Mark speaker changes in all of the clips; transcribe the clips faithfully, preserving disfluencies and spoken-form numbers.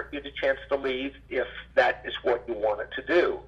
Speaker 1: you the chance to leave if that is what you wanted to do.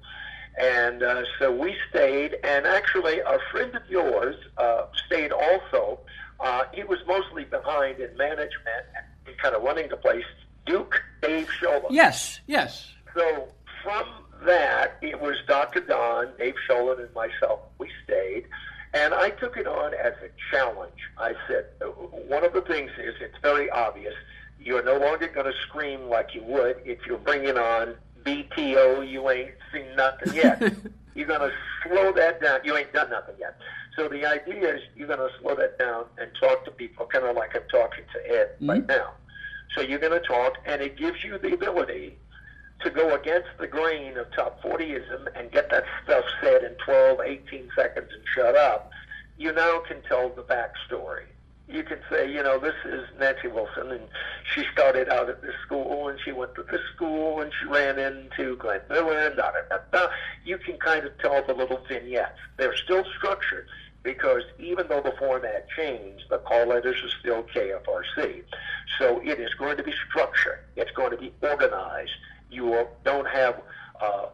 Speaker 1: And uh, so we stayed, and actually a friend of yours uh, stayed also. Uh, he was mostly behind in management and kind of running the place, Duke Dave Shola.
Speaker 2: Yes, yes.
Speaker 1: So from that, it was Doctor Don, Dave Shola, and myself. We stayed, and I took it on as a challenge. I said, one of the things is it's very obvious. You're no longer going to scream like you would if you're bringing on B T O, you ain't seen nothing yet. You're going to slow that down. You ain't done nothing yet. So the idea is you're going to slow that down and talk to people kind of like I'm talking to Ed mm-hmm. right now. So you're going to talk, and it gives you the ability to go against the grain of top fortyism and get that stuff said in twelve, eighteen seconds and shut up. You now can tell the backstory. You can say, you know, this is Nancy Wilson, and she started out at this school, and she went to this school, and she ran into Glenn Miller, and da, da, da, da. You can kind of tell the little vignettes. They're still structured, because even though the format changed, the call letters are still K F R C. So it is going to be structured. It's going to be organized. You don't have uh,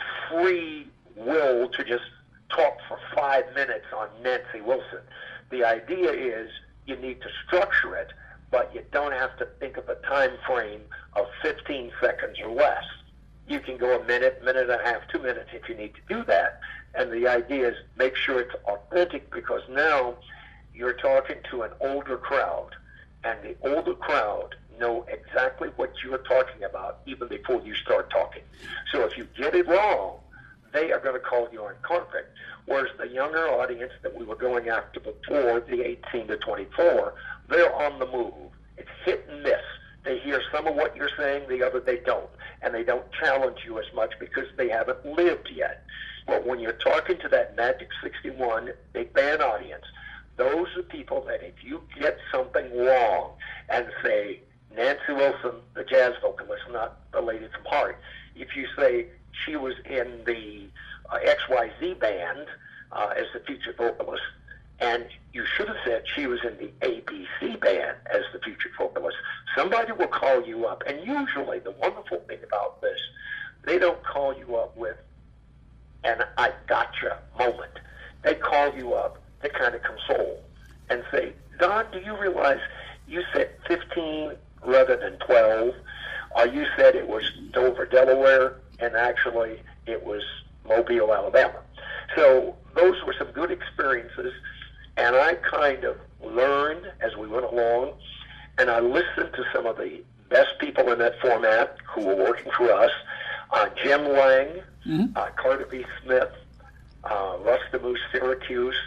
Speaker 1: free will to just talk for five minutes on Nancy Wilson. The idea is you need to structure it, but you don't have to think of a time frame of fifteen seconds or less. You can go a minute, minute and a half, two minutes if you need to do that. And the idea is make sure it's authentic, because now you're talking to an older crowd, and the older crowd know exactly what you're talking about even before you start talking. So if you get it wrong, they are going to call you on carpet. Whereas the younger audience that we were going after before, the eighteen to twenty-four, they're on the move. It's hit and miss. They hear some of what you're saying, the other they don't. And they don't challenge you as much because they haven't lived yet. But when you're talking to that Magic sixty-one big band audience, those are people that if you get something wrong and say, Nancy Wilson, the jazz vocalist, not the lady from Heart, if you say she was in the uh, X Y Z band uh, as the featured vocalist, and you should have said she was in the A B C band as the featured vocalist, somebody will call you up. And usually the wonderful thing about this, they don't call you up with an I gotcha moment. They call you up to kind of console and say, Don, do you realize you said fifteen rather than twelve? Or you said it was Dover, Delaware, and actually it was Mobile, Alabama. So those were some good experiences, and I kind of learned as we went along, and I listened to some of the best people in that format who were working for us, uh, Jim Lang, mm-hmm. uh, Carter B. Smith, uh, Russ DeMoose, Syracuse,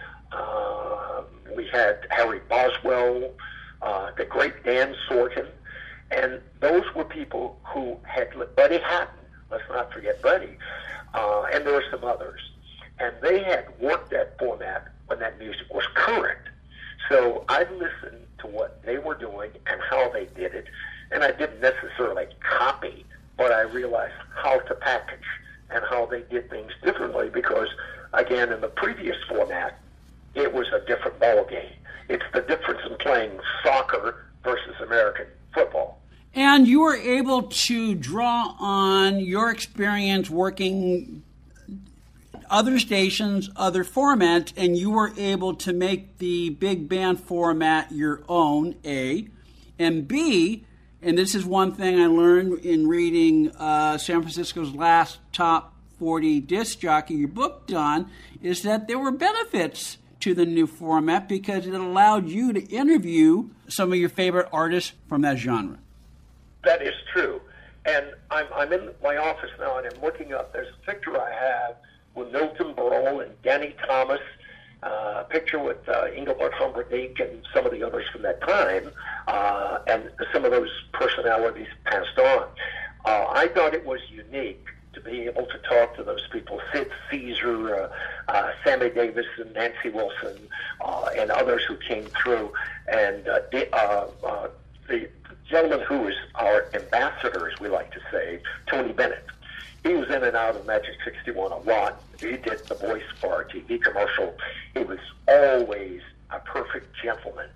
Speaker 1: uh, we had Harry Boswell, uh, the great Dan Sorkin, and those were people who had, Buddy Hatton, let's not forget Buddy, uh, and there were some others. And they had worked that format when that music was current. So I listened to what they were doing and how they did it, and I didn't necessarily copy, but I realized how to package and how they did things differently because, again, in the previous format, it was a different ballgame. It's the difference in playing soccer versus American football.
Speaker 2: And you were able to draw on your experience working other stations, other formats, and you were able to make the big band format your own, A. And B, and this is one thing I learned in reading uh, San Francisco's last top forty disc jockey, your book, Don, is that there were benefits to the new format because it allowed you to interview some of your favorite artists from that genre.
Speaker 1: That is true. And I'm, I'm in my office now, and I'm looking up. There's a picture I have with Milton Berle and Danny Thomas, uh, a picture with uh, Engelbert Humperdinck and some of the others from that time, uh, and some of those personalities passed on. Uh, I thought it was unique to be able to talk to those people, Sid Caesar, uh, uh, Sammy Davis, and Nancy Wilson, uh, and others who came through. And uh, the, uh, uh, the gentleman who is our ambassador, as we like to say, Tony Bennett, he was in and out of Magic sixty-one a lot. He did the voice for our T V commercial. He was always a perfect gentleman.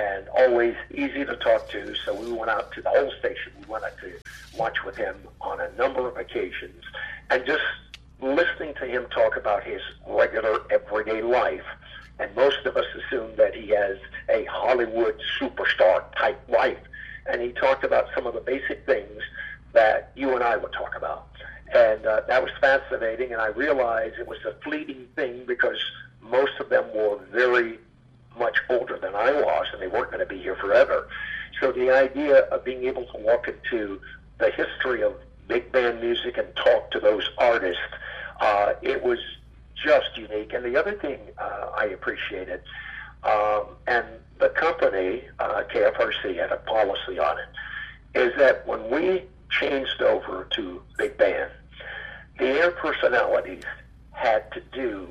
Speaker 1: and always easy to talk to. So we went out to the whole station. We went out to lunch with him on a number of occasions, and just listening to him talk about his regular everyday life. And most of us assume that he has a Hollywood superstar type life. And he talked about some of the basic things that you and I would talk about. And uh, that was fascinating, and I realized it was a fleeting thing because most of them were very much older than I was, and they weren't going to be here forever. So the idea of being able to walk into the history of big band music and talk to those artists, uh, it was just unique. And the other thing uh, I appreciated, um, and the company, uh, K F R C, had a policy on it, is that when we changed over to big band, the air personalities had to do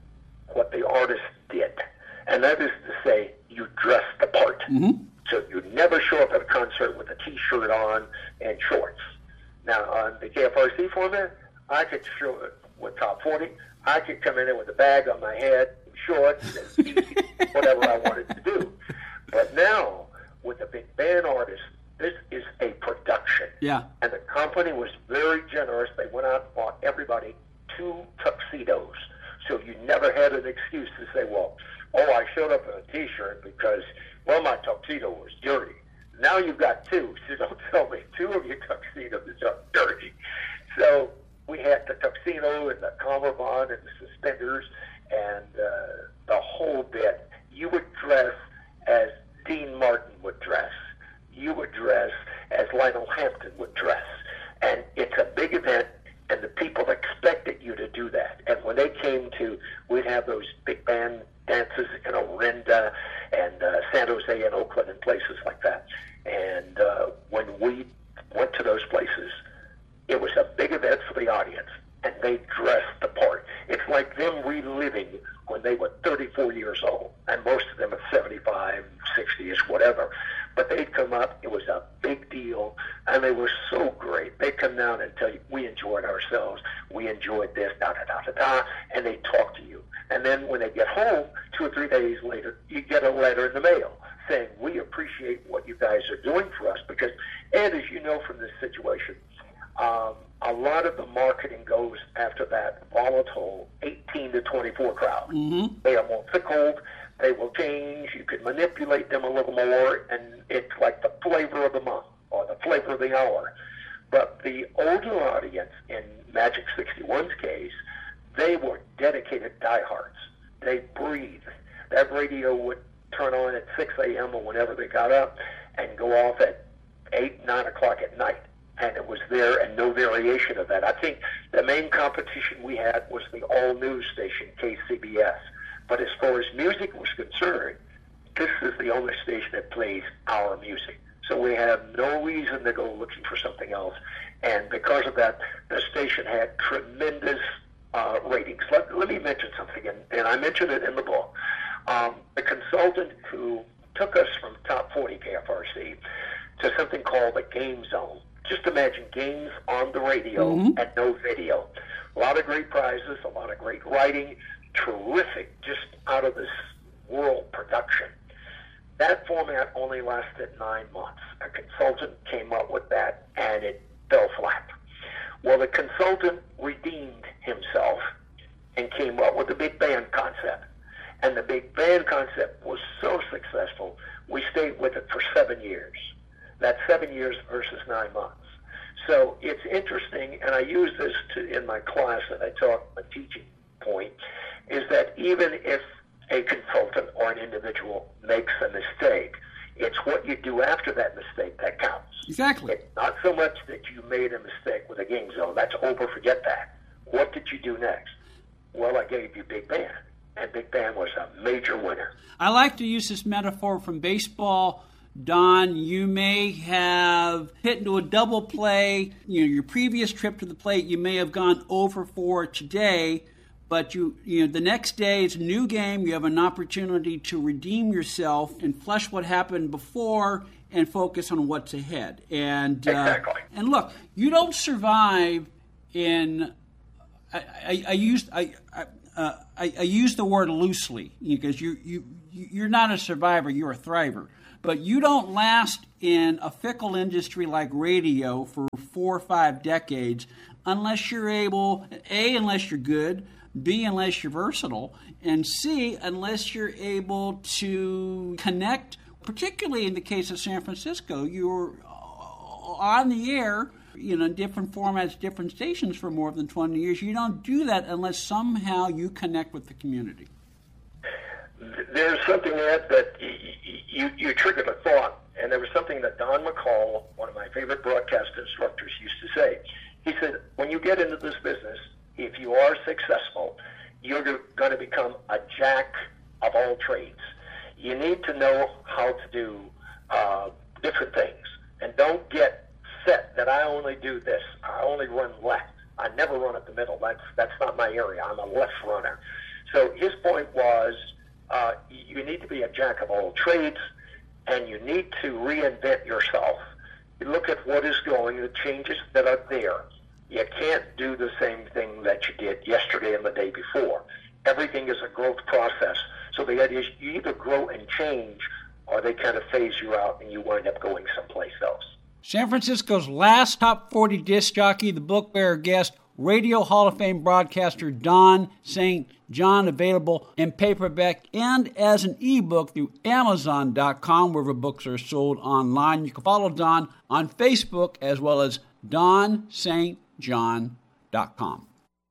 Speaker 1: what the artist did. And that is to say, you dress the part.
Speaker 2: Mm-hmm.
Speaker 1: So you never show up at a concert with a T-shirt on and shorts. Now, on the K F R C format, I could show it with Top forty. I could come in there with a bag on my head, shorts, and whatever I wanted to do. But now, with the big band artists, this is a production.
Speaker 2: Yeah.
Speaker 1: And the company was very generous. They went out and bought everybody two tuxedos. So you never had an excuse to say, well, oh, I showed up in a T-shirt because, well, my tuxedo was dirty. Now you've got two, so don't tell me two of your tuxedos are dirty. So we had the tuxedo and the cummerbund and the suspenders and uh, the whole bit. You would dress as Dean Martin would dress. You would dress as Lionel Hampton would dress. And it's a big event, and the people expected you to do that. And when they came to, we'd have those big band dances in Orinda and uh, San Jose and Oakland and places like that. And uh, when we went to those places, it was a big event for the audience, and they dressed the part. It's like them reliving when they were thirty-four years old, and most of them are seventy-five, sixty-ish, whatever. But they'd come up, it was a big deal, and they were so great. They'd come down and tell you, we enjoyed ourselves, we enjoyed this, da-da-da-da-da, and they'd talk to you. And then when they get home, two or three days later, you get a letter in the mail saying, we appreciate what you guys are doing for us. Because, Ed, as you know from this situation, um, a lot of the marketing goes after that volatile eighteen to twenty-four crowd.
Speaker 2: Mm-hmm.
Speaker 1: They are more fickle. They will change. You can manipulate them a little more, and it's like the flavor of the month or the flavor of the hour. But the older audience, in Magic sixty-one's case, they were dedicated diehards. They breathed. That radio would turn on at six a.m. or whenever they got up and go off at eight, nine o'clock at night. And it was there and no variation of that. I think the main competition we had was the all-news station, K C B S. But as far as music was concerned, this is the only station that plays our music. So we have no reason to go looking for something else. And because of that, the station had tremendous uh, ratings. Let, let me mention something, and, and I mentioned it in the book. Um, the consultant who took us from Top forty K F R C to something called the Game Zone. Just imagine games on the radio
Speaker 2: mm-hmm.
Speaker 1: and no video. A lot of great prizes, a lot of great writing, terrific, just out of this world production. That format only lasted nine months. A consultant came up with that, and it fell flat. Well, the consultant redeemed himself and came up with the big band concept. And the big band concept was so successful, we stayed with it for seven years. That's seven years versus nine months. So it's interesting, and I use this to, in my class that I talk, my teaching point, is that even if a consultant or an individual makes a mistake, it's what you do after that mistake that counts.
Speaker 2: Exactly.
Speaker 1: It's not so much that you made a mistake with a Game Zone. That's over, forget that. What did you do next? Well, I gave you Big Band, and Big Band was a major winner.
Speaker 2: I like to use this metaphor from baseball. Don, you may have hit into a double play. You know, your previous trip to the plate, you may have gone over for today, but you, you know, the next day it's a new game. You have an opportunity to redeem yourself and flesh what happened before and focus on what's ahead. And uh,
Speaker 1: exactly.
Speaker 2: And look, you don't survive in. I, I, I used I. I Uh, I, I use the word loosely because you, you, you're not a survivor, you're a thriver. but you don't last in a fickle industry like radio for four or five decades unless you're able, A, unless you're good, B, unless you're versatile, and C, unless you're able to connect, particularly in the case of San Francisco. You're on the air, you know, in different formats, different stations for more than twenty years. You don't do that unless somehow you connect with the community.
Speaker 1: There's something that, that you, you triggered a thought, and there was something that Don McCall, one of my favorite broadcast instructors, used to say. He said, when you get into this business, if you are successful, you're going to become a jack of all trades. You need to know how to do uh, different things, and don't get set that I only do this. I only run left. I never run at the middle. That's that's not my area. I'm a left runner. So his point was, uh, you need to be a jack of all trades, and you need to reinvent yourself. You look at what is going, the changes that are there. You can't do the same thing that you did yesterday and the day before. Everything is a growth process. So the idea is you either grow and change, or they kind of phase you out and you wind up going someplace else.
Speaker 2: San Francisco's last top forty disc jockey, the book bearer guest, Radio Hall of Fame broadcaster Don Saint John, available in paperback and as an ebook through Amazon dot com, wherever books are sold online. You can follow Don on Facebook as well as Don Saint John dot com.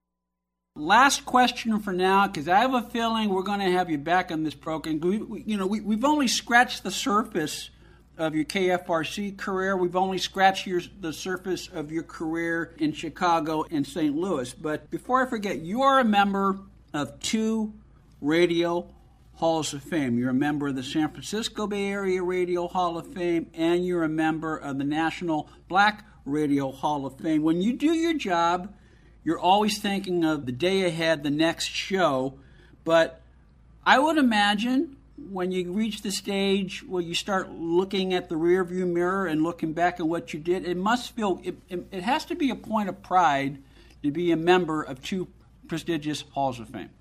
Speaker 2: Last question for now, because I have a feeling we're going to have you back on this program. We, we, you know, we, we've only scratched the surface of your K F R C career. We've only scratched your, the surface of your career in Chicago and Saint Louis. But before I forget, you are a member of two Radio Halls of Fame. You're a member of the San Francisco Bay Area Radio Hall of Fame, and you're a member of the National Black Radio Hall of Fame. When you do your job, you're always thinking of the day ahead, the next show. But I would imagine when you reach the stage where you start looking at the rearview mirror and looking back at what you did, it must feel, it, it, it has to be a point of pride to be a member of two prestigious halls of fame.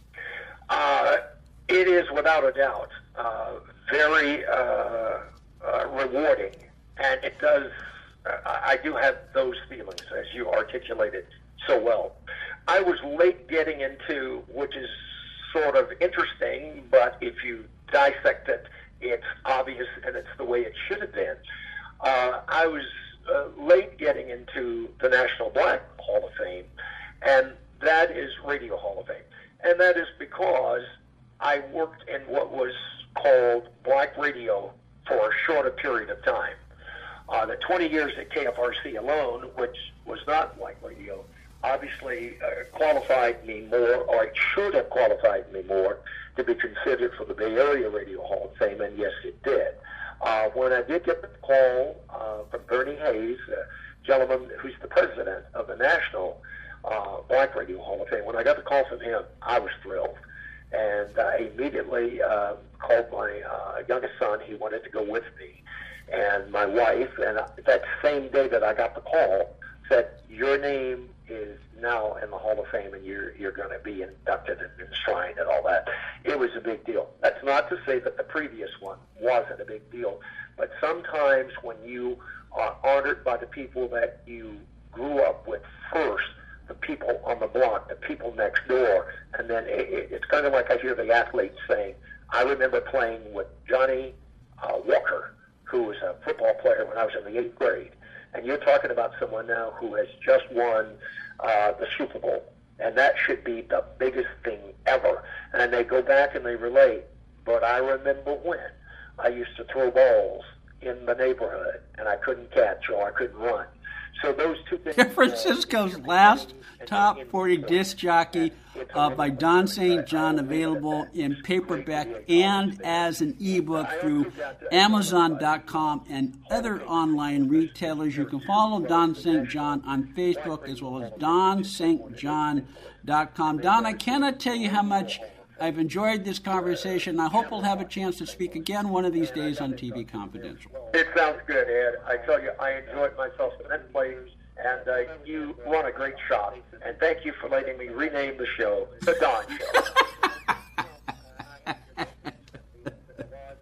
Speaker 1: Uh, it is, without a doubt, uh, very uh, uh, rewarding, and it does, uh, I do have those feelings, as you articulated so well. I was late getting into, which is sort of interesting, but if you dissect it, it's obvious and it's the way it should have been. Uh, I was uh, late getting into the National Black Hall of Fame, and that is Radio Hall of Fame. And that is because I worked in what was called black radio for a shorter period of time. Uh, the twenty years at K F R C alone, which was not black radio, obviously uh, qualified me more, or it should have qualified me more, to be considered for the Bay Area Radio Hall of Fame, and yes, it did. Uh, when I did get the call uh, from Bernie Hayes, a gentleman who's the president of the National uh, Black Radio Hall of Fame, when I got the call from him, I was thrilled. And I immediately uh, called my uh, youngest son. He wanted to go with me. And my wife, and that same day that I got the call, said, your name is now in the Hall of Fame, and you're you're going to be inducted and enshrined and all that. It was a big deal. That's not to say that the previous one wasn't a big deal, but sometimes when you are honored by the people that you grew up with first, the people on the block, the people next door, and then it, it, it's kind of like I hear the athletes saying, I remember playing with Johnny uh, Walker, who was a football player when I was in the eighth grade. And you're talking about someone now who has just won uh, the Super Bowl. And that should be the biggest thing ever. And they go back and they relate, but I remember when I used to throw balls in the neighborhood and I couldn't catch or I couldn't run. So those two things.
Speaker 2: San Francisco's uh, last top forty disc jockey uh, by Don Saint John, available in paperback and as an ebook through Amazon dot com and other online retailers. You can follow Don Saint John on Facebook as well as Don Saint John dot com. Don, I cannot tell you how much I've enjoyed this conversation. I hope we'll have a chance to speak again one of these days on T V Confidential.
Speaker 1: It sounds good, Ed. I tell you, I enjoyed myself immensely, and uh, you run a great shop. And thank you for letting me rename the show The Don Show.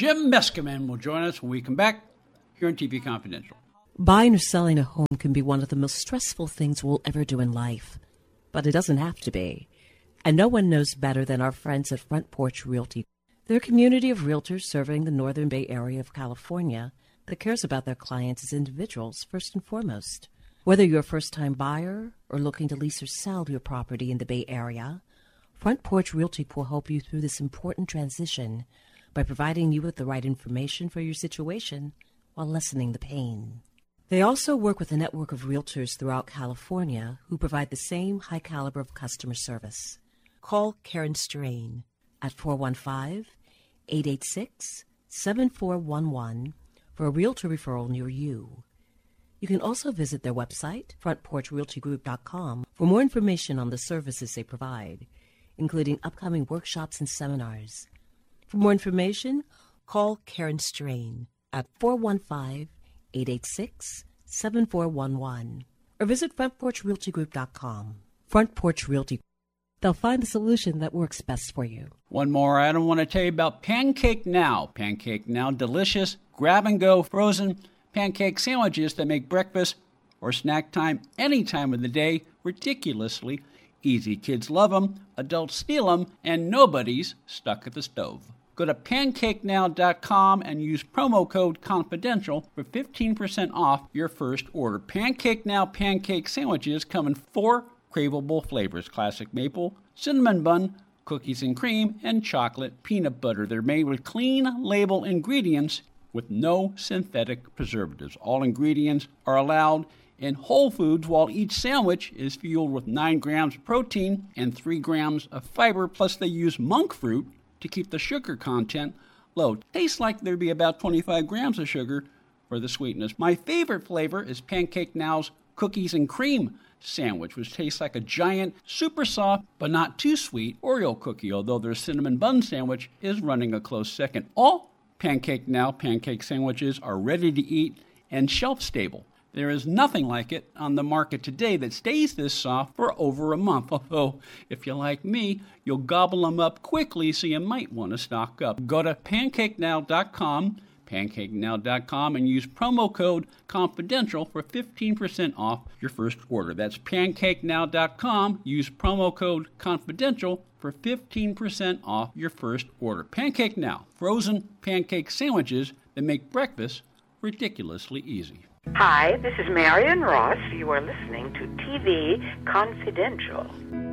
Speaker 2: Jim Meskimen will join us when we come back here on T V Confidential.
Speaker 3: Buying or selling a home can be one of the most stressful things we'll ever do in life, but it doesn't have to be. And no one knows better than our friends at Front Porch Realty. They're a community of realtors serving the Northern Bay Area of California that cares about their clients as individuals first and foremost. Whether you're a first-time buyer or looking to lease or sell your property in the Bay Area, Front Porch Realty will help you through this important transition by providing you with the right information for your situation while lessening the pain. They also work with a network of realtors throughout California who provide the same high caliber of customer service. Call Karen Strain at four one five, eight eight six, seven four one one for a realtor referral near you. You can also visit their website, front porch realty group dot com, for more information on the services they provide, including upcoming workshops and seminars. For more information, call Karen Strain at four one five, eight eight six, seven four one one or visit front porch realty group dot com. Front Porch Realty. They'll find the solution that works best for you.
Speaker 2: One more item I want to tell you about Pancake Now. Pancake Now, delicious, grab-and-go, frozen pancake sandwiches that make breakfast or snack time any time of the day ridiculously easy. Kids love them, adults steal them, and nobody's stuck at the stove. Go to pancake now dot com and use promo code CONFIDENTIAL for fifteen percent off your first order. Pancake Now pancake sandwiches come in four craveable flavors: classic maple, cinnamon bun, cookies and cream, and chocolate peanut butter. They're made with clean label ingredients with no synthetic preservatives. All ingredients are allowed in Whole Foods, while each sandwich is fueled with nine grams of protein and three grams of fiber, plus they use monk fruit to keep the sugar content low. Tastes like there'd be about twenty-five grams of sugar for the sweetness. My favorite flavor is Pancake Now's cookies and cream sandwich, which tastes like a giant, super soft, but not too sweet Oreo cookie, although their cinnamon bun sandwich is running a close second. All Pancake Now pancake sandwiches are ready to eat and shelf-stable. There is nothing like it on the market today that stays this soft for over a month, although if you're like me, you'll gobble them up quickly, so you might want to stock up. Go to pancake now dot com, pancake now dot com, and use promo code CONFIDENTIAL for fifteen percent off your first order. That's pancake now dot com. Use promo code CONFIDENTIAL for fifteen percent off your first order. Pancake Now, frozen pancake sandwiches that make breakfast ridiculously easy.
Speaker 4: Hi, this is Marion Ross. You are listening to T V Confidential.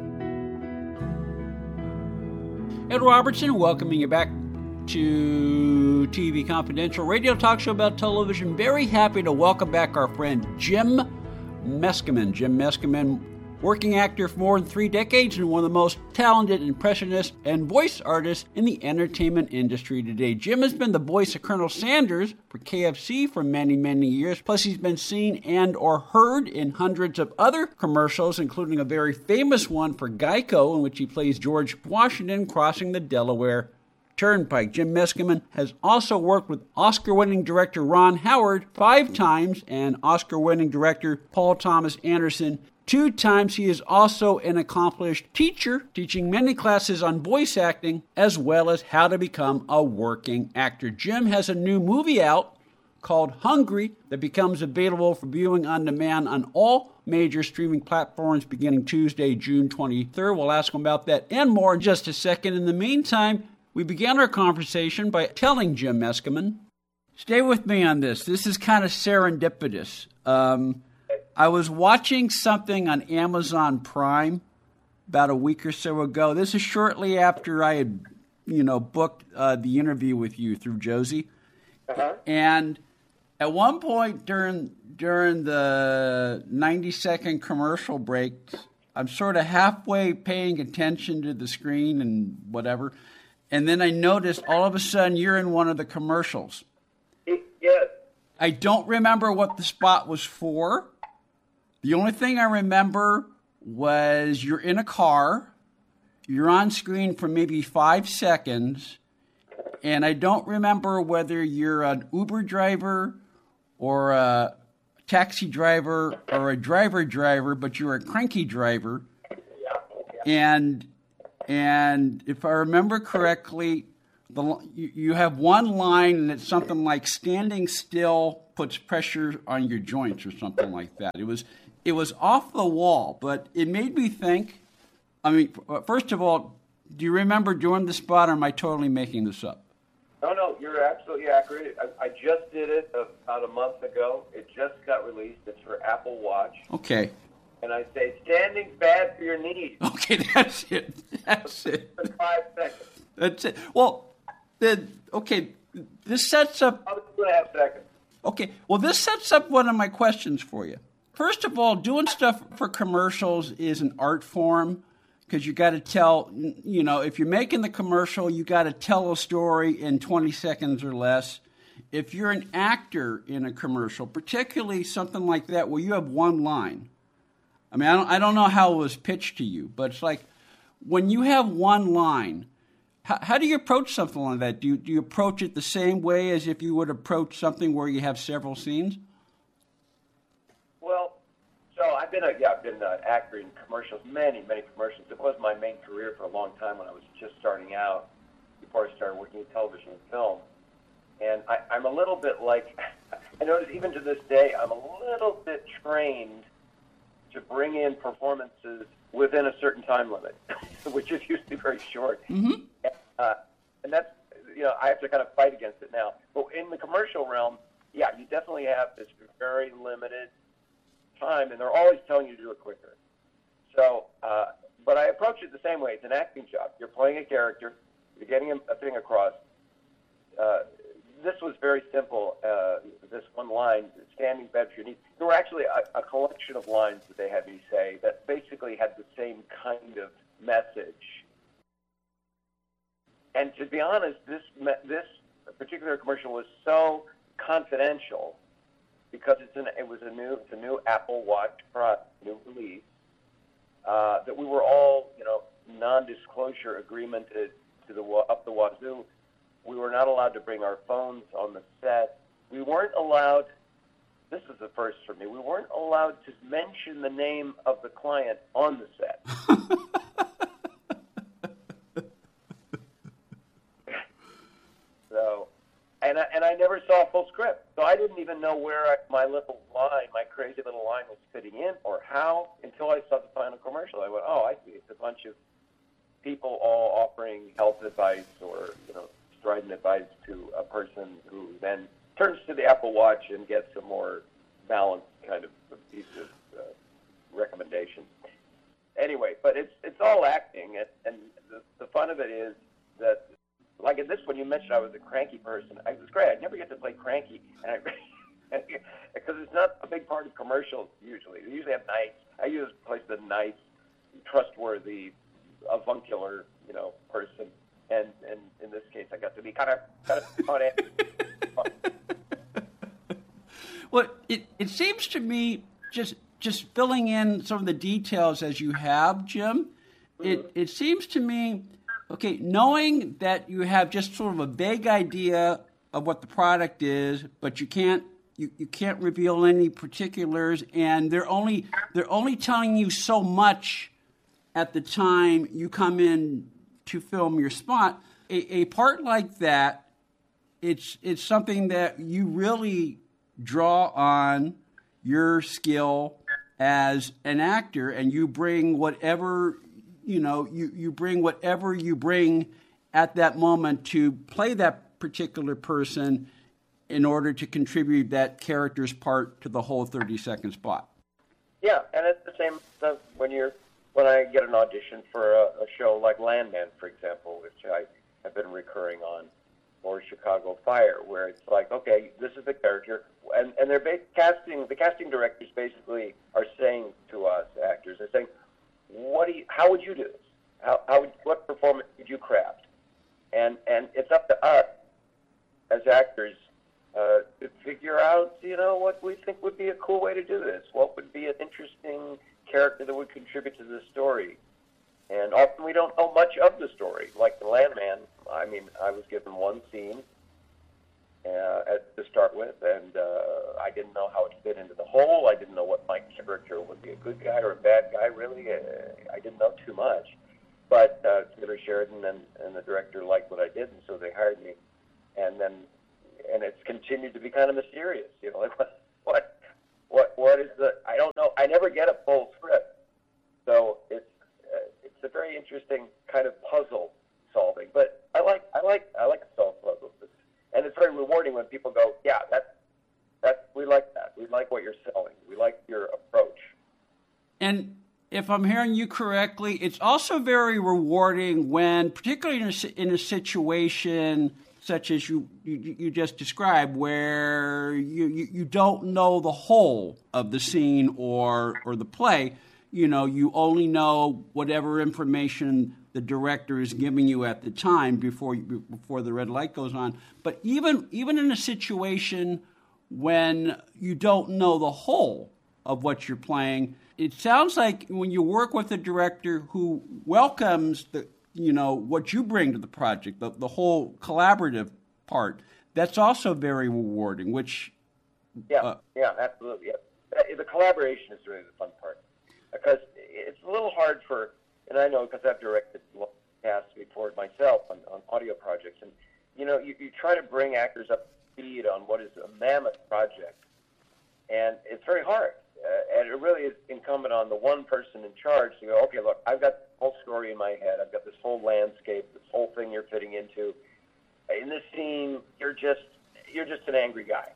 Speaker 2: Ed Robertson, welcoming you back to T V Confidential, radio talk show about television. Very happy to welcome back our friend Jim Meskimen. Jim Meskimen, working actor for more than three decades and one of the most talented impressionists and voice artists in the entertainment industry today. Jim has been the voice of Colonel Sanders for K F C for many, many years. Plus, he's been seen and or heard in hundreds of other commercials, including a very famous one for Geico, in which he plays George Washington crossing the Delaware Turnpike. Jim Meskimen has also worked with Oscar-winning director Ron Howard five times and Oscar-winning director Paul Thomas Anderson two times. He is also an accomplished teacher, teaching many classes on voice acting, as well as how to become a working actor. Jim has a new movie out called Hungry that becomes available for viewing on demand on all major streaming platforms beginning Tuesday, June twenty-third. We'll ask him about that and more in just a second. In the meantime, we began our conversation by telling Jim Meskimen, stay with me on this. This is kind of serendipitous. Um... I was watching something on Amazon Prime about a week or so ago. This is shortly after I had, you know, booked uh, the interview with you through Josie. Uh-huh. And at one point during during the ninety-second commercial break, I'm sort of halfway paying attention to the screen and whatever, and then I noticed all of a sudden you're in one of the commercials.
Speaker 1: Yes.
Speaker 2: I don't remember what the spot was for. The only thing I remember was you're in a car, you're on screen for maybe five seconds, and I don't remember whether you're an Uber driver or a taxi driver or a driver driver, but you're a cranky driver. And and if I remember correctly, the you, you have one line, and it's something like "standing still puts pressure on your joints" or something like that. It was it was off the wall, but it made me think. I mean, first of all, do you remember doing the spot, or am I totally making this up?
Speaker 5: No, no, you're absolutely accurate. I, I just did it about a month ago. It just got released. It's for Apple Watch.
Speaker 2: Okay.
Speaker 5: And I say, standing's bad for your knees.
Speaker 2: Okay, that's it. That's it.
Speaker 5: For five seconds.
Speaker 2: That's it. Well, the, okay, this sets up...
Speaker 5: About two and a half seconds.
Speaker 2: Okay, well, this sets up one of my questions for you. First of all, doing stuff for commercials is an art form because you got to tell, you know, if you're making the commercial, you got to tell a story in twenty seconds or less. If you're an actor in a commercial, particularly something like that where you have one line, I mean, I don't, I don't know how it was pitched to you, but it's like when you have one line, how, how do you approach something like that? Do you, do you approach it the same way as if you would approach something where you have several scenes?
Speaker 5: Well, so I've been a yeah, I've been an actor in commercials, many, many commercials. It was my main career for a long time when I was just starting out, before I started working in television and film. And I, I'm a little bit like, I notice even to this day, I'm a little bit trained to bring in performances within a certain time limit, which is usually very short.
Speaker 2: Mm-hmm.
Speaker 5: And, uh, and that's, you know, I have to kind of fight against it now. But in the commercial realm, yeah, you definitely have this very limited time, and they're always telling you to do it quicker. So, uh, but I approach it the same way. It's an acting job. You're playing a character. You're getting a, a thing across. Uh, this was very simple. Uh, this one line, standing bed for your needs. There were actually a, a collection of lines that they had me say that basically had the same kind of message. And to be honest, this this particular commercial was so confidential because it's an, it was a new it's a new Apple Watch product, new release, uh, that we were all, you know, non-disclosure agreemented to the up the wazoo. We were not allowed to bring our phones on the set. We weren't allowed, this is the first for me, we weren't allowed to mention the name of the client on the set. So, and I, and I never saw a full script. So I didn't even know where I, my little line, my crazy little line was fitting in or how until I saw the final commercial. I went, oh, I see. It's a bunch of people all offering health advice or, you know, strident advice to a person who then turns to the Apple Watch and gets a more balanced kind of piece of uh, recommendation. Anyway, but it's it's all acting, and, and the, the fun of it is that, like in this one, you mentioned I was a cranky person. I was great. I never get to play cranky, and I, because it's not a big part of commercials usually. They usually have nice. I usually play the nice, trustworthy, avuncular, you know, person. And, and in this case, I got to be kind of kind of fun.
Speaker 2: Well, it, it seems to me, just just filling in some of the details as you have, Jim, mm-hmm. it, it seems to me, okay, knowing that you have just sort of a vague idea of what the product is, but you can't you, you can't reveal any particulars, and they're only they're only telling you so much at the time you come in to film your spot. A, a part like that, it's it's something that you really draw on your skill as an actor, and you bring whatever you know you, you bring whatever you bring at that moment to play that particular person in order to contribute that character's part to the whole thirty second spot.
Speaker 5: Yeah, and it's the same stuff when you're when I get an audition for a, a show like Landman, for example, which I have been recurring on, or Chicago Fire, where it's like, okay, this is the character, and, and they're ba- casting, the casting directors basically are saying to us actors, they're saying, what do you, how would you do this? How, how would, what performance would you craft? And, and it's up to us as actors uh, to figure out, you know, what we think would be a cool way to do this. What would be an interesting character that would contribute to the story. And often we don't know much of the story. Like the Landman, I mean, I was given one scene uh, at, to start with, and uh, I didn't know how it fit into the whole. I didn't know what my character would be, a good guy or a bad guy, really. Uh, I didn't know too much. but uh, Taylor Sheridan and, and the director liked what I did, and so they hired me. And then, and it's continued to be kind of mysterious. You know, like what, what, what, what is the? I don't know. I never get a full script, so it's uh, it's a very interesting kind of puzzle solving. But I like, I like, I like to solve puzzles, and it's very rewarding when people go, yeah, that's that's we like that. We like what you're selling. We like your approach.
Speaker 2: And if I'm hearing you correctly, it's also very rewarding when, particularly in a, in a situation such as you, you, you just described, where you, you, you don't know the whole of the scene or or the play. You know, you only know whatever information the director is giving you at the time before you, before the red light goes on. But even even in a situation when you don't know the whole of what you're playing, it sounds like when you work with a director who welcomes the, you know, what you bring to the project, the, the whole collaborative part, that's also very rewarding, which...
Speaker 5: Yeah,
Speaker 2: uh,
Speaker 5: yeah, absolutely. Yeah. The collaboration is really the fun part, because it's a little hard for, and I know because I've directed casts before myself on, on audio projects, and, you know, you, you try to bring actors up to speed on what is a mammoth project, and it's very hard. Uh, and it really is incumbent on the one person in charge to go, okay, look, I've got the whole story in my head. I've got this whole landscape, this whole thing you're fitting into. In this scene, you're just you're just an angry guy.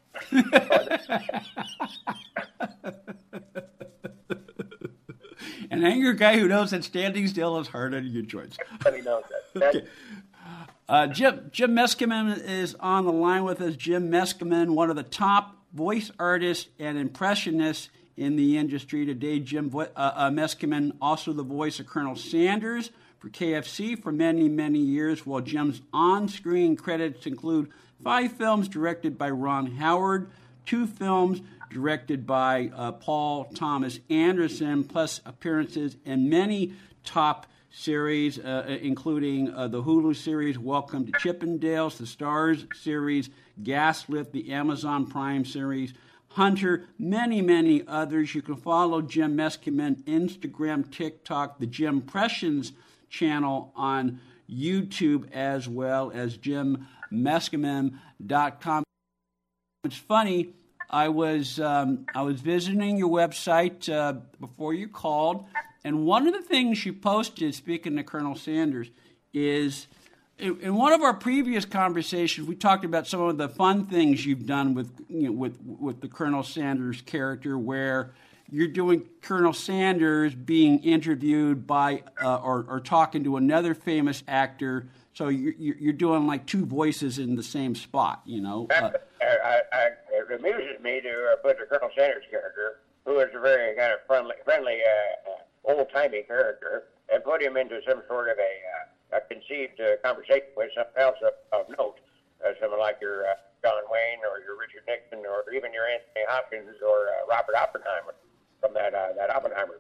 Speaker 2: An angry guy who knows that standing still is harder than your joints.
Speaker 5: Everybody knows that.
Speaker 2: Okay. Uh, Jim, Jim Meskimen is on the line with us. Jim Meskimen, one of the top voice artists and impressionists in the industry today. Jim uh, uh, Meskimen, also the voice of Colonel Sanders for K F C for many, many years, while Jim's on-screen credits include five films directed by Ron Howard, two films directed by uh, Paul Thomas Anderson, plus appearances in many top series, uh, including uh, the Hulu series Welcome to Chippendales, the Starz series Gaslit, the Amazon Prime series Hunter, many, many others. You can follow Jim Meskimen, Instagram, TikTok, the Jim Impressions channel on YouTube, as well as jim meskimen dot com. It's funny, I was um, I was visiting your website uh, before you called, and one of the things you posted, speaking to Colonel Sanders, is in, in one of our previous conversations, we talked about some of the fun things you've done with you know, with with the Colonel Sanders character, where you're doing Colonel Sanders being interviewed by uh, or, or talking to another famous actor. So you're, you're doing like two voices in the same spot, you know. Uh,
Speaker 5: I, I, it amuses me to put the Colonel Sanders character, who is a very kind of friendly, friendly uh, old-timey character, and put him into some sort of a, uh, a conceived uh, conversation with someone else of, of note, uh, someone like your uh, John Wayne or your Richard Nixon or even your Anthony Hopkins or uh, Robert Oppenheimer from that uh, that Oppenheimer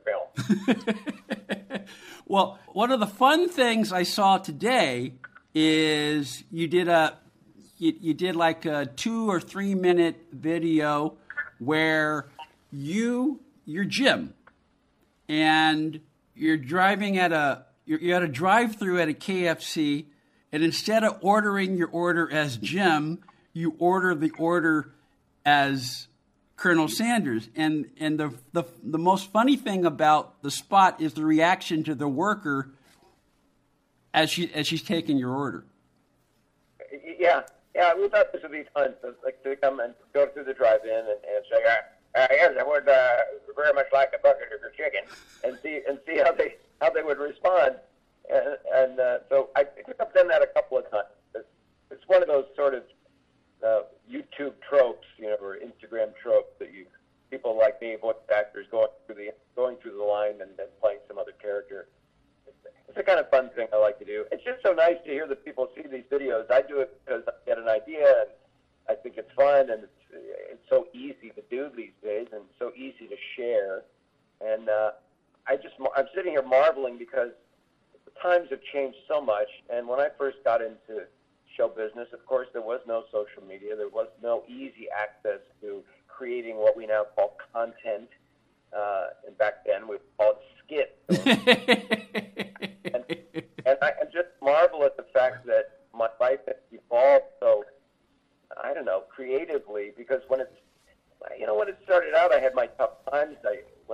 Speaker 5: film.
Speaker 2: Well, one of the fun things I saw today is you did a you, you did like a two or three minute video where you you're Jim and you're driving at a you're, you're at a drive-through at a K F C, and instead of ordering your order as Jim, you order the order as Colonel Sanders. And and the, the the most funny thing about the spot is the reaction to the worker as she as she's taking your order.
Speaker 5: Yeah, yeah, we thought this would be fun, so, like to come and go through the drive-in and, and say, uh, uh, yes, I would uh, very much like a bucket of your chicken, and see and see how they how they would respond. And, and uh, so I think I've done that a couple of times. It's, it's one of those sort of uh, YouTube tropes, you know, or Instagram tropes that you people like me, voice actors, going through the going through the line and then playing some other character. It's a kind of fun thing I like to do. It's just so nice to hear that people see these videos. I do it because I get an idea, and I think it's fun, and it's, it's so easy to do these days, and so easy to share. And uh, I just, I'm sitting here marveling because the times have changed so much. And when I first got into show business, of course, there was no social media. There was no easy access to creating what we now call content. Uh, and back then we called it skit. and,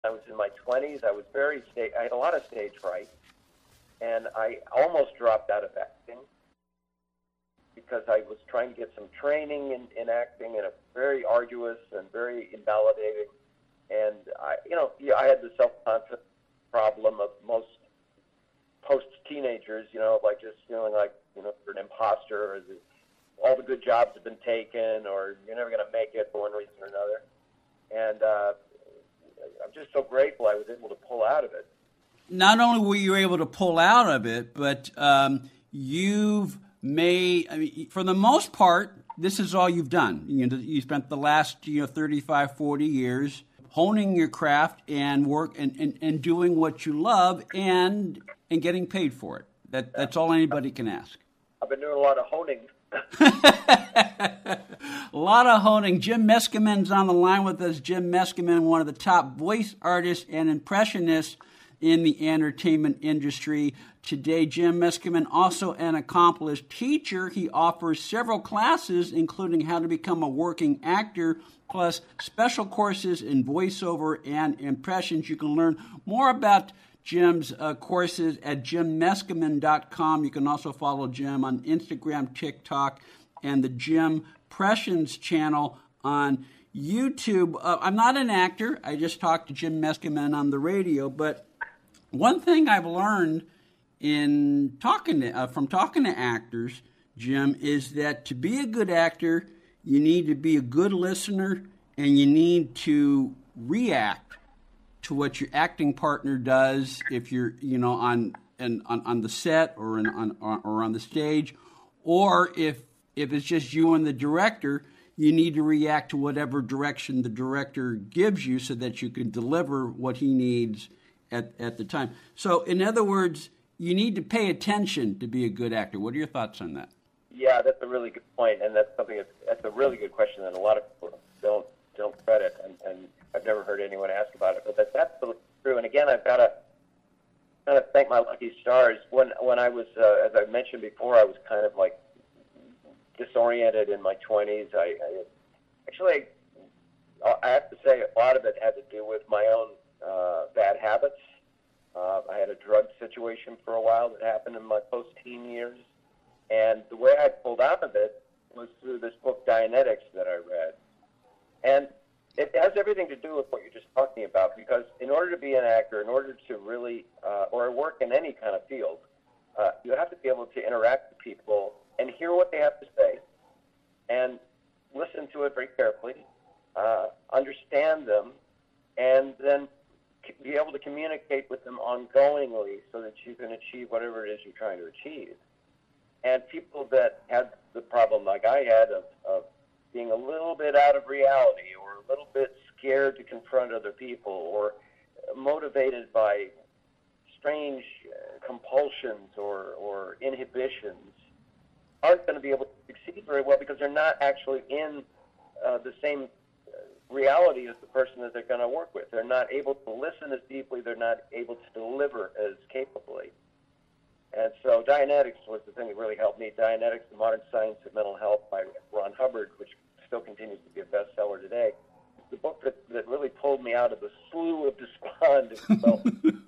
Speaker 5: I was in my twenties. I was very sta- I had a lot of stage fright, and I almost dropped out of acting because I was trying to get some training in, in acting, and it's very arduous and very invalidating. And I, you know, yeah, I had the self-confidence problem of most post-teenagers, you know, like just feeling like, you know, you're an imposter, or the, all the good jobs have been taken, or you're never going to make it for one reason or another. And uh, I'm just so grateful I was able to pull out of it.
Speaker 2: Not only were you able to pull out of it, but um, you've made, I mean, for the most part, this is all you've done. You know, you spent the last, you know, thirty-five, forty years honing your craft and work and, and, and doing what you love and and getting paid for it. That that's all anybody can ask.
Speaker 5: I've been doing a lot of honing.
Speaker 2: A lot of honing. Jim Meskimen's on the line with us. Jim Meskimen, one of the top voice artists and impressionists in the entertainment industry today. Jim Meskimen, also an accomplished teacher. He offers several classes, including how to become a working actor, plus special courses in voiceover and impressions. You can learn more about Jim's uh, courses at jim meskimen dot com. You can also follow Jim on Instagram, TikTok, and the Jim Pressions channel on YouTube. Uh, I'm not an actor. I just talked to Jim Meskimen on the radio. But one thing I've learned in talking to, uh, from talking to actors, Jim, is that to be a good actor, you need to be a good listener, and you need to react to what your acting partner does if you're, you know, on and on, on the set or in, on or on the stage, or if if it's just you and the director, you need to react to whatever direction the director gives you so that you can deliver what he needs at at the time. So, in other words, you need to pay attention to be a good actor. What are your thoughts on that?
Speaker 5: Yeah, that's a really good point, and that's something that's, that's a really good question that a lot of people don't don't credit, and, and I've never heard anyone ask about it, but that's absolutely true. And again, I've got to kind of thank my lucky stars. When when I was, uh, as I mentioned before, I was kind of like disoriented in my twenties. I, I actually, I have to say, a lot of it had to do with my own uh, bad habits. Uh, I had a drug situation for a while that happened in my post-teen years, and the way I pulled out of it was through this book, Dianetics, that I read. And it has everything to do with what you're just talking about, because in order to be an actor, in order to really, uh, or work in any kind of field, uh, you have to be able to interact with people and hear what they have to say and listen to it very carefully, uh, understand them, and then be able to communicate with them ongoingly so that you can achieve whatever it is you're trying to achieve. And people that had the problem like I had of, of being a little bit out of reality, or a little bit scared to confront other people, or motivated by strange uh, compulsions or, or inhibitions, aren't going to be able to succeed very well because they're not actually in uh, the same reality as the person that they're going to work with. They're not able to listen as deeply. They're not able to deliver as capably. And so Dianetics was the thing that really helped me. Dianetics, The Modern Science of Mental Health by Ron Hubbard, which still continues to be a bestseller today. It's the book that, that really pulled me out of the slough of despond. So,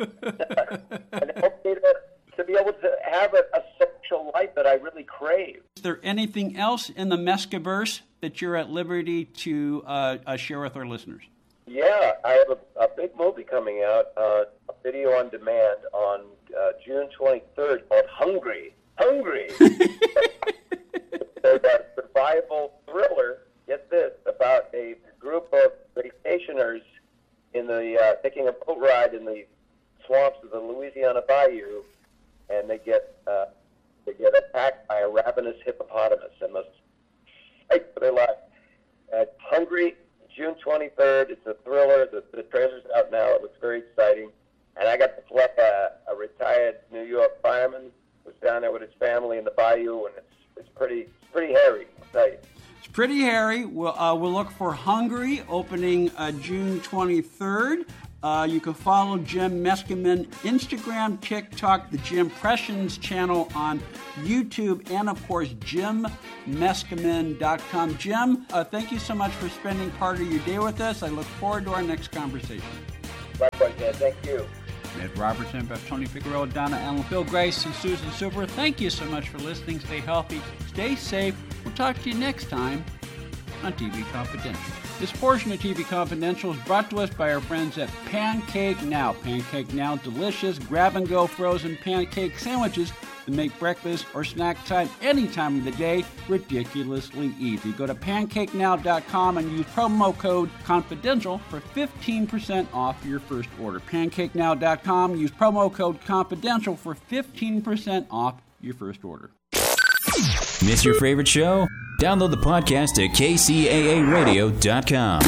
Speaker 5: and it helped me to, to be able to have a, a social life that I really crave.
Speaker 2: Is there anything else in the Meskiverse that you're at liberty to uh, uh, share with our listeners?
Speaker 5: Yeah, I have a, a big movie coming out, uh, a video on demand on uh, June twenty-third called Hungry. Hungry! It's a survival thriller, get this, about a group of vacationers in the uh, taking a boat ride in the swamps of the Louisiana Bayou, and they get uh, they get attacked by a ravenous hippopotamus and must fight for their life. Uh, Hungry, June twenty-third. It's a thriller. The, the trailer's out now. It looks very exciting. And I got to play a, a retired New York fireman who's down there with his family in the bayou, and it's it's pretty it's pretty hairy, I'll tell you.
Speaker 2: It's pretty hairy. We'll, uh, we'll look for Hungry, opening uh, June twenty-third. Uh, you can follow Jim Meskimen, Instagram, TikTok, the Jim Pressions channel on YouTube, and, of course, jim meskimen dot com. Jim, uh, thank you so much for spending part of your day with us. I look forward to our next conversation.
Speaker 5: Likewise, Ed. Thank you.
Speaker 2: Ed Robertson, Beth, Tony Figueroa, Donna Allen, Bill Grace, and Susan Super. Thank you so much for listening. Stay healthy, stay safe. We'll talk to you next time on T V Confidential. This portion of T V Confidential is brought to us by our friends at Pancake Now. Pancake Now, delicious grab-and-go frozen pancake sandwiches that make breakfast or snack time any time of the day ridiculously easy. Go to pancake now dot com and use promo code CONFIDENTIAL for fifteen percent off your first order. pancake now dot com, use promo code CONFIDENTIAL for fifteen percent off your first order.
Speaker 6: Miss your favorite show? Download the podcast at K C A A radio dot com.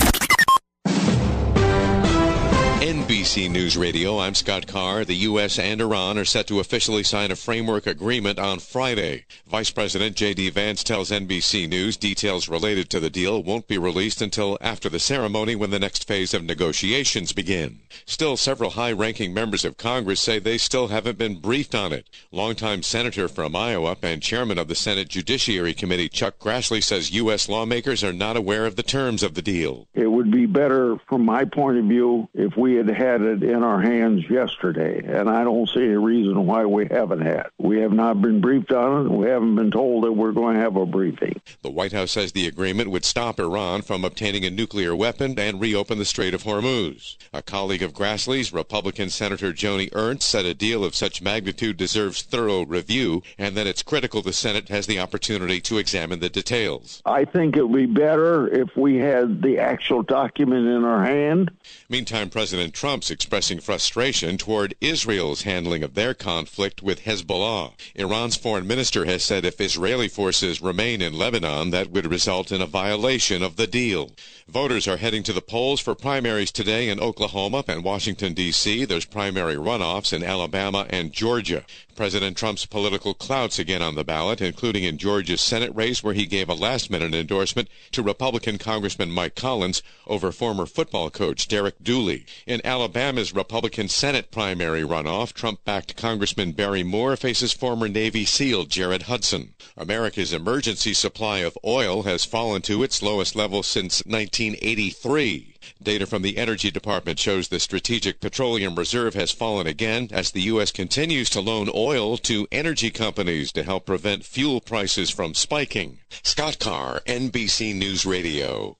Speaker 7: N B C News Radio, I'm Scott Carr. The U S and Iran are set to officially sign a framework agreement on Friday. Vice President J D. Vance tells N B C News details related to the deal won't be released until after the ceremony when the next phase of negotiations begin. Still, several high-ranking members of Congress say they still haven't been briefed on it. Longtime Senator from Iowa and Chairman of the Senate Judiciary Committee, Chuck Grassley, says U S lawmakers are not aware of the terms of the deal.
Speaker 8: It would be better, from my point of view, if we had had it in our hands yesterday, and I don't see a reason why we haven't had. We have not been briefed on it, and we haven't been told that we're going to have a briefing.
Speaker 7: The White House says the agreement would stop Iran from obtaining a nuclear weapon and reopen the Strait of Hormuz. A colleague of Grassley's, Republican Senator Joni Ernst, said a deal of such magnitude deserves thorough review, and that it's critical the Senate has the opportunity to examine the details.
Speaker 8: I think it would be better if we had the actual document in our hand.
Speaker 7: Meantime, President Trump's expressing frustration toward Israel's handling of their conflict with Hezbollah. Iran's foreign minister has said if Israeli forces remain in Lebanon, that would result in a violation of the deal. Voters are heading to the polls for primaries today in Oklahoma and Washington, D C There's primary runoffs in Alabama and Georgia. President Trump's political clout's again on the ballot, including in Georgia's Senate race, where he gave a last-minute endorsement to Republican Congressman Mike Collins over former football coach Derek Dooley. In Alabama's Republican Senate primary runoff, Trump-backed Congressman Barry Moore faces former Navy SEAL Jared Hudson. America's emergency supply of oil has fallen to its lowest level since nineteen eighty-three. Data from the Energy Department shows the Strategic Petroleum Reserve has fallen again as the U S continues to loan oil to energy companies to help prevent fuel prices from spiking. Scott Carr, N B C News Radio.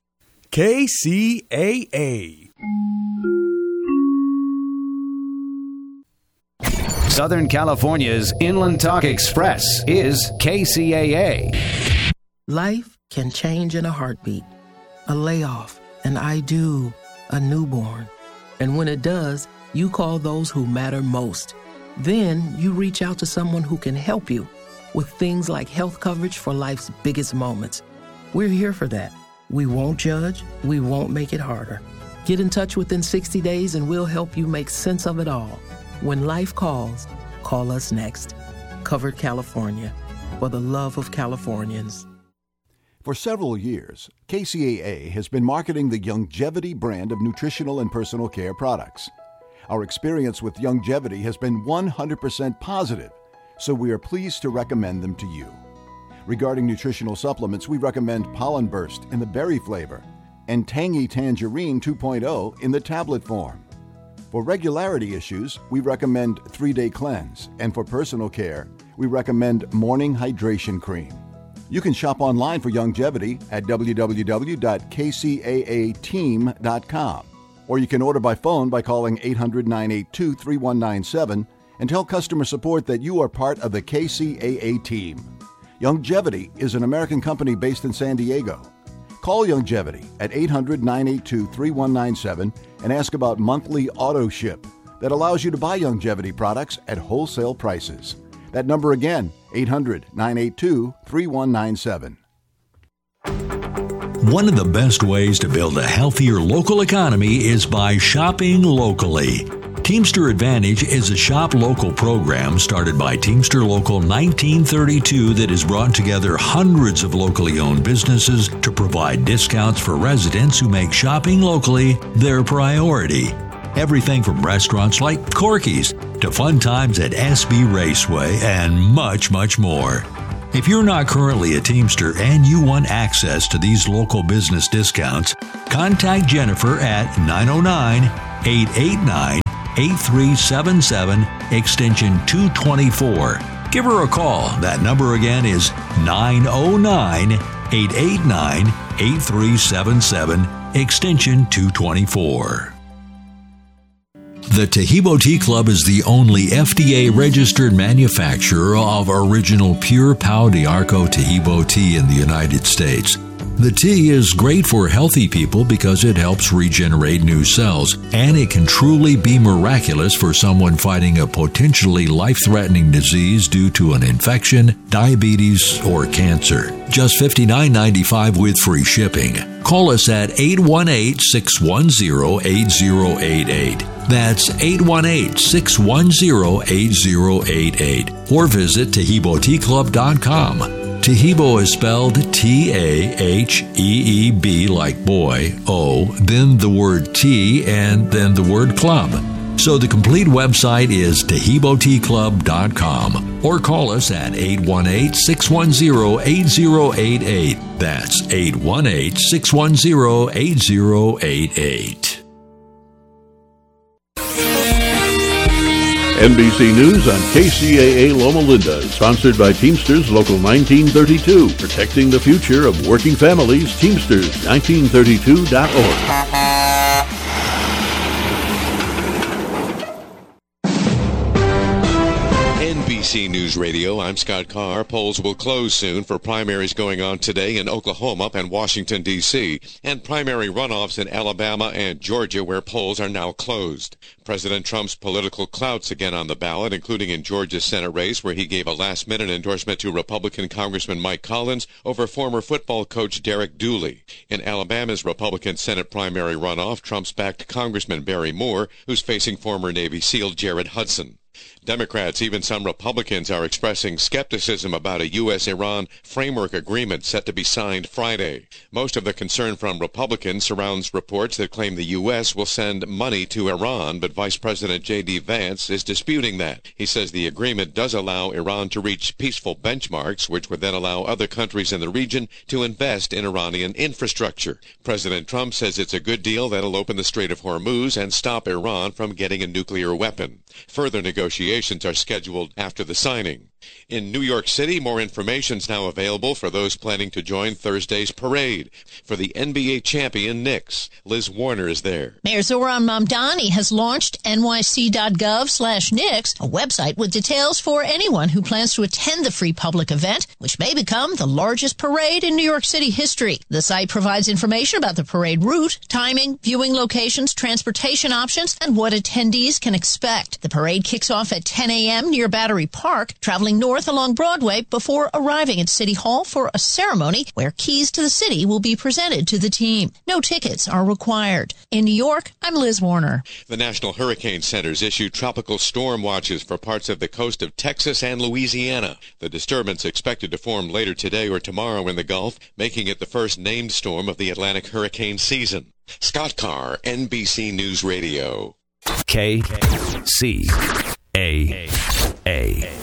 Speaker 9: K C A A.
Speaker 6: Southern California's Inland Talk Express is K C A A.
Speaker 10: Life can change in a heartbeat. A layoff, an I do, a newborn. And when it does, you call those who matter most. Then you reach out to someone who can help you with things like health coverage for life's biggest moments. We're here for that. We won't judge. We won't make it harder. Get in touch within sixty days and we'll help you make sense of it all. When life calls, call us next. Covered California. For the love of Californians.
Speaker 11: For several years, K C A A has been marketing the Youngevity brand of nutritional and personal care products. Our experience with Youngevity has been one hundred percent positive, so we are pleased to recommend them to you. Regarding nutritional supplements, we recommend Pollen Burst in the berry flavor and Tangy Tangerine two point oh in the tablet form. For regularity issues, we recommend three day Cleanse, and for personal care, we recommend Morning Hydration Cream. You can shop online for Youngevity at w w w dot k c a a team dot com, or you can order by phone by calling eight hundred, nine eight two, three one nine seven and tell customer support that you are part of the K C A A team. Youngevity is an American company based in San Diego. Call Youngevity at eight hundred, nine eight two, three one nine seven and ask about monthly auto ship that allows you to buy Youngevity products at wholesale prices. That number again, eight hundred, nine eight two, three one nine seven.
Speaker 12: One of the best ways to build a healthier local economy is by shopping locally. Teamster Advantage is a shop local program started by Teamster Local nineteen thirty-two that has brought together hundreds of locally owned businesses to provide discounts for residents who make shopping locally their priority. Everything from restaurants like Corky's to fun times at S B Raceway and much, much more. If you're not currently a Teamster and you want access to these local business discounts, contact Jennifer at nine oh nine, eight eight nine, eight three seven seven, extension two twenty-four. Give her a call. That number again is nine oh nine, eight eight nine, eight three seven seven, extension two twenty-four. The Taheebo Tea Club is the only F D A-registered manufacturer of original pure Pau d'Arco Taheebo tea in the United States. The tea is great for healthy people because it helps regenerate new cells, and it can truly be miraculous for someone fighting a potentially life-threatening disease due to an infection, diabetes, or cancer. Just fifty-nine ninety-five with free shipping. Call us at eight one eight, six one zero, eight zero eight eight. That's eight one eight, six one zero, eight zero eight eight. Or visit Taheebo Tea Club dot com. Taheebo is spelled T A H E E B like boy, O, then the word tea, and then the word club. So the complete website is Taheebo Tea Club dot com. Or call us at eight one eight, six one zero, eight zero eight eight. That's eight one eight, six one zero, eight zero eight eight.
Speaker 13: N B C News on K C A A Loma Linda is sponsored by Teamsters Local nineteen thirty-two, protecting the future of working families. Teamsters nineteen thirty-two dot org.
Speaker 7: N B C News Radio, I'm Scott Carr. Polls will close soon for primaries going on today in Oklahoma and Washington, D C, and primary runoffs in Alabama and Georgia, where polls are now closed. President Trump's political clout's again on the ballot, including in Georgia's Senate race, where he gave a last-minute endorsement to Republican Congressman Mike Collins over former football coach Derek Dooley. In Alabama's Republican Senate primary runoff, Trump's backed Congressman Barry Moore, who's facing former Navy SEAL Jared Hudson. Democrats, even some Republicans, are expressing skepticism about a U S Iran framework agreement set to be signed Friday. Most of the concern from Republicans surrounds reports that claim the U S will send money to Iran, but Vice President J D Vance is disputing that. He says the agreement does allow Iran to reach peaceful benchmarks, which would then allow other countries in the region to invest in Iranian infrastructure. President Trump says it's a good deal that'll open the Strait of Hormuz and stop Iran from getting a nuclear weapon. Further negotiations are scheduled after the signing. In New York City, more information is now available for those planning to join Thursday's parade for the N B A champion Knicks. Liz Warner is there.
Speaker 14: Mayor Zoran Mamdani has launched N Y C dot gov slash Knicks, a website with details for anyone who plans to attend the free public event, which may become the largest parade in New York City history. The site provides information about the parade route, timing, viewing locations, transportation options, and what attendees can expect. The parade kicks off at ten a.m. near Battery Park, traveling north along Broadway before arriving at City Hall for a ceremony where keys to the city will be presented to the team. No tickets are required. In New York, I'm Liz Warner.
Speaker 7: The National Hurricane Center's issued tropical storm watches for parts of the coast of Texas and Louisiana. The disturbance expected to form later today or tomorrow in the Gulf, making it the first named storm of the Atlantic hurricane season. Scott Carr, N B C News Radio.
Speaker 9: K C A A.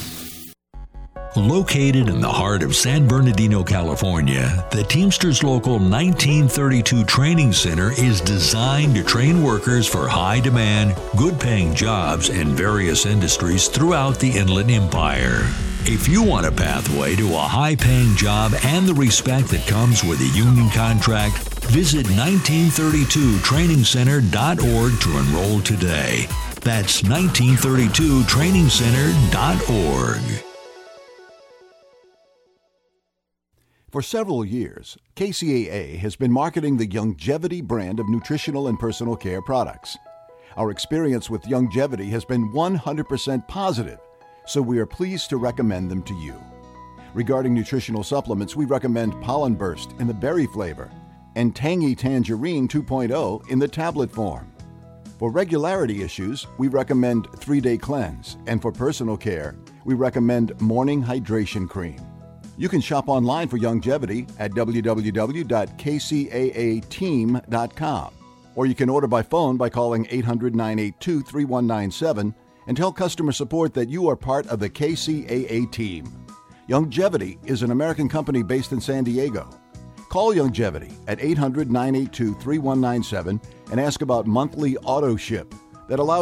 Speaker 12: Located in the heart of San Bernardino, California, the Teamsters Local nineteen thirty-two Training Center is designed to train workers for high-demand, good-paying jobs in various industries throughout the Inland Empire. If you want a pathway to a high-paying job and the respect that comes with a union contract, visit nineteen thirty-two training center dot org to enroll today. That's nineteen thirty-two training center dot org.
Speaker 11: For several years, K C A A has been marketing the Youngevity brand of nutritional and personal care products. Our experience with Youngevity has been one hundred percent positive, so we are pleased to recommend them to you. Regarding nutritional supplements, we recommend Pollen Burst in the berry flavor and Tangy Tangerine two point oh in the tablet form. For regularity issues, we recommend three day Cleanse, and for personal care, we recommend Morning Hydration Cream. You can shop online for Youngevity at w w w dot k c a a team dot com, or you can order by phone by calling eight hundred, nine eight two, three one nine seven and tell customer support that you are part of the K C A A team. Youngevity is an American company based in San Diego. Call Youngevity at eight hundred, nine eight two, three one nine seven and ask about monthly auto ship that allows